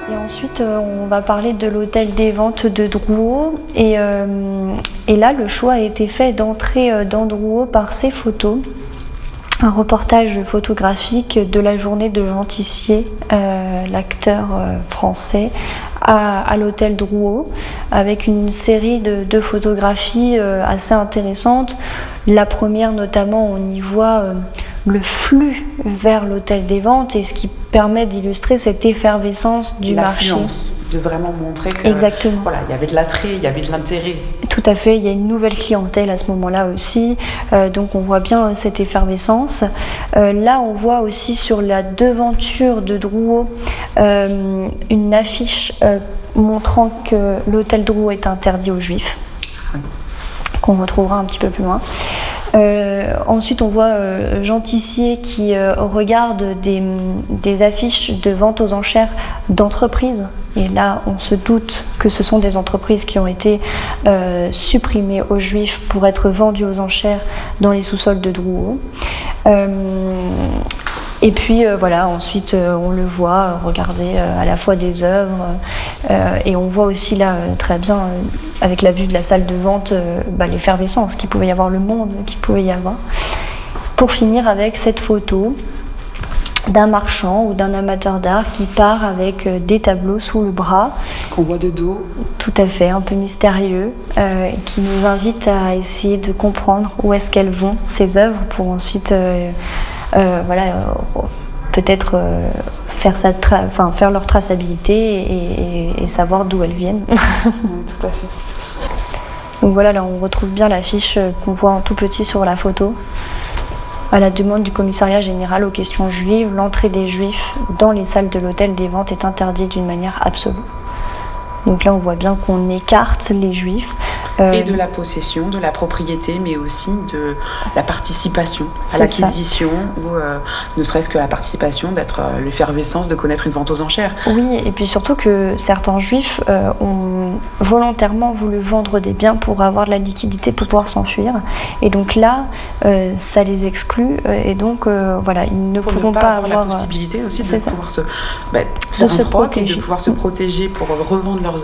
Et ensuite, on va parler de l'hôtel des ventes de Drouot. Et là, le choix a été fait d'entrer dans Drouot par ses photos. Un reportage photographique de la journée de Jean Tissier, l'acteur français, à l'hôtel Drouot, avec une série de photographies assez intéressantes. La première, notamment, on y voit le flux vers l'hôtel des ventes et ce qui permet d'illustrer cette effervescence du marché. De vraiment montrer que Exactement. Voilà, il y avait de l'attrait, il y avait de l'intérêt. Tout à fait, il y a une nouvelle clientèle à ce moment-là aussi, donc on voit bien cette effervescence. Là, on voit aussi sur la devanture de Drouot une affiche montrant que l'hôtel Drouot est interdit aux Juifs, qu'on retrouvera un petit peu plus loin. Ensuite, on voit Jean Tissier qui regarde des affiches de vente aux enchères d'entreprises. Et là, on se doute que ce sont des entreprises qui ont été supprimées aux Juifs pour être vendues aux enchères dans les sous-sols de Drouot. Et puis voilà, ensuite on le voit regarder à la fois des œuvres et on voit aussi là très bien avec la vue de la salle de vente l'effervescence qu'il pouvait y avoir, le monde qu'il pouvait y avoir. Pour finir avec cette photo d'un marchand ou d'un amateur d'art qui part avec des tableaux sous le bras. Qu'on voit de dos. Tout à fait, un peu mystérieux, qui nous invite à essayer de comprendre où est-ce qu'elles vont, ces œuvres, pour ensuite peut-être faire leur traçabilité et savoir d'où elles viennent. Oui, tout à fait. Donc voilà, là on retrouve bien l'affiche qu'on voit en tout petit sur la photo. À la demande du commissariat général aux questions juives, l'entrée des juifs dans les salles de l'hôtel des ventes est interdite d'une manière absolue. Donc là, on voit bien qu'on écarte les juifs. Et de la possession, de la propriété, mais aussi de la participation à l'acquisition, ou ne serait-ce que la participation, d'être l'effervescence de connaître une vente aux enchères. Oui, et puis surtout que certains juifs ont volontairement voulu vendre des biens pour avoir de la liquidité pour pouvoir s'enfuir. Et donc là, ça les exclut, et donc voilà, ils ne pourront pas avoir la possibilité aussi de pouvoir se protéger. De pouvoir se protéger pour revendre leurs